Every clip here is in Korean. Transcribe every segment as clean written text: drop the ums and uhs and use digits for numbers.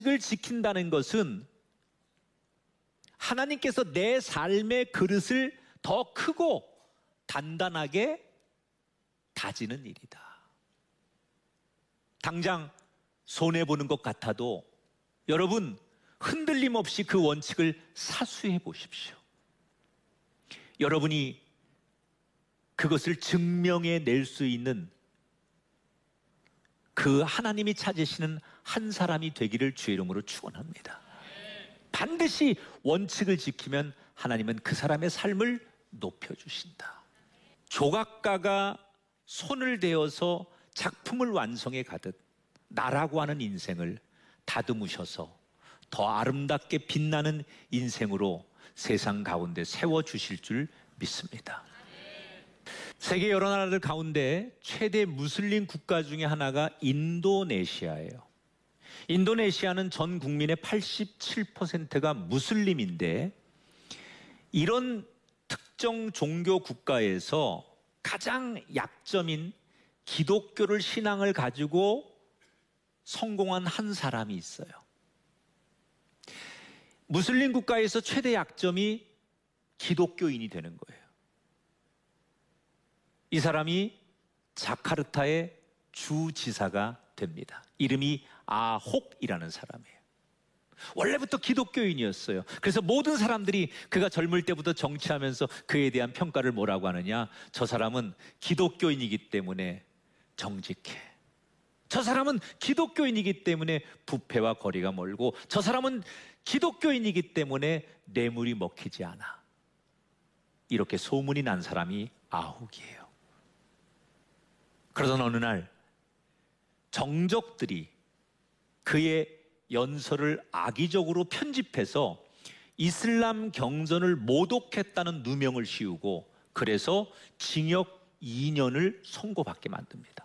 원칙을 지킨다는 것은 하나님께서 내 삶의 그릇을 더 크고 단단하게 다지는 일이다. 당장 손해보는 것 같아도 여러분 흔들림 없이 그 원칙을 사수해 보십시오. 여러분이 그것을 증명해 낼 수 있는 그 하나님이 찾으시는 한 사람이 되기를 주의 이름으로 축원합니다. 반드시 원칙을 지키면 하나님은 그 사람의 삶을 높여주신다. 조각가가 손을 대어서 작품을 완성해 가듯 나라고 하는 인생을 다듬으셔서 더 아름답게 빛나는 인생으로 세상 가운데 세워주실 줄 믿습니다. 세계 여러 나라들 가운데 최대 무슬림 국가 중에 하나가 인도네시아예요. 인도네시아는 전 국민의 87%가 무슬림인데 이런 특정 종교 국가에서 가장 약점인 기독교를 신앙을 가지고 성공한 한 사람이 있어요. 무슬림 국가에서 최대 약점이 기독교인이 되는 거예요. 이 사람이 자카르타의 주지사가 됩니다. 이름이 아혹이라는 사람이에요. 원래부터 기독교인이었어요. 그래서 모든 사람들이 그가 젊을 때부터 정치하면서 그에 대한 평가를 뭐라고 하느냐, 저 사람은 기독교인이기 때문에 정직해, 저 사람은 기독교인이기 때문에 부패와 거리가 멀고, 저 사람은 기독교인이기 때문에 뇌물이 먹히지 않아. 이렇게 소문이 난 사람이 아혹이에요. 그러던 어느 날 정적들이 그의 연설을 악의적으로 편집해서 이슬람 경전을 모독했다는 누명을 씌우고, 그래서 징역 2년을 선고받게 만듭니다.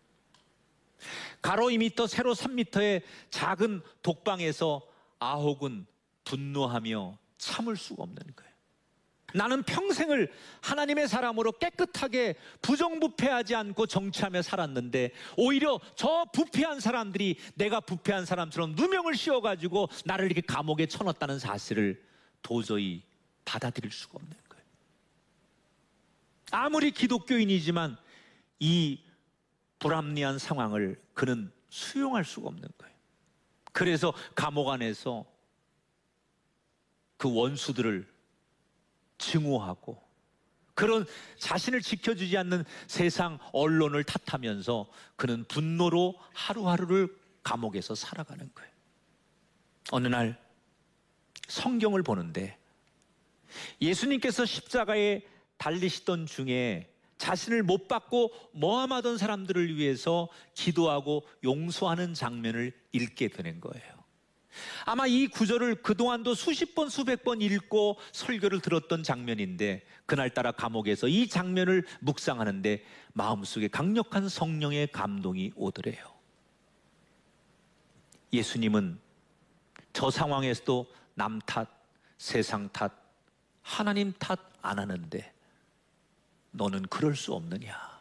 가로 2m, 세로 3m의 작은 독방에서 아혹은 분노하며 참을 수가 없는 거예요. 나는 평생을 하나님의 사람으로 깨끗하게 부정부패하지 않고 정치하며 살았는데 오히려 저 부패한 사람들이 내가 부패한 사람처럼 누명을 씌워가지고 나를 이렇게 감옥에 쳐넣었다는 사실을 도저히 받아들일 수가 없는 거예요. 아무리 기독교인이지만 이 불합리한 상황을 그는 수용할 수가 없는 거예요. 그래서 감옥 안에서 그 원수들을 증오하고 그런 자신을 지켜주지 않는 세상 언론을 탓하면서 그는 분노로 하루하루를 감옥에서 살아가는 거예요. 어느 날 성경을 보는데 예수님께서 십자가에 달리시던 중에 자신을 못 받고 모함하던 사람들을 위해서 기도하고 용서하는 장면을 읽게 되는 거예요. 아마 이 구절을 그동안도 수십 번 수백 번 읽고 설교를 들었던 장면인데 그날따라 감옥에서 이 장면을 묵상하는데 마음속에 강력한 성령의 감동이 오더래요. 예수님은 저 상황에서도 남 탓, 세상 탓, 하나님 탓 안 하는데 너는 그럴 수 없느냐.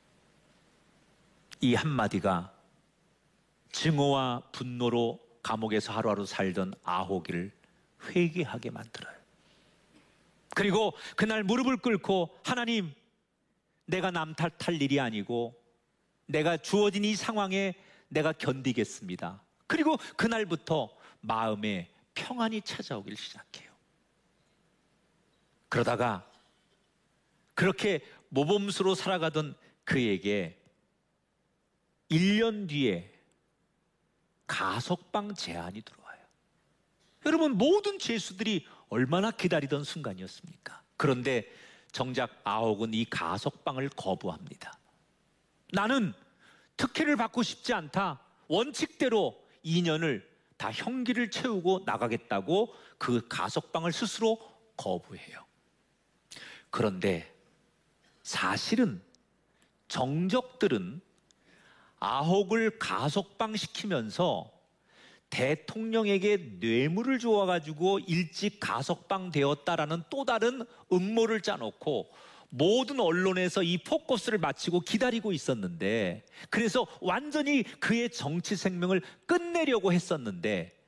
이 한마디가 증오와 분노로 감옥에서 하루하루 살던 아호기를 회개하게 만들어요. 그리고 그날 무릎을 꿇고 하나님, 내가 남 탓할 일이 아니고 내가 주어진 이 상황에 내가 견디겠습니다. 그리고 그날부터 마음에 평안이 찾아오길 시작해요. 그러다가 그렇게 모범수로 살아가던 그에게 1년 뒤에 가석방 제안이 들어와요. 여러분, 모든 죄수들이 얼마나 기다리던 순간이었습니까? 그런데 정작 아옥은 이 가석방을 거부합니다. 나는 특혜를 받고 싶지 않다. 원칙대로 2년을 다 형기를 채우고 나가겠다고 그 가석방을 스스로 거부해요. 그런데 사실은 정적들은 아혹을 가석방시키면서 대통령에게 뇌물을 주어가지고 일찍 가석방되었다라는 또 다른 음모를 짜놓고 모든 언론에서 이 포커스를 마치고 기다리고 있었는데, 그래서 완전히 그의 정치 생명을 끝내려고 했었는데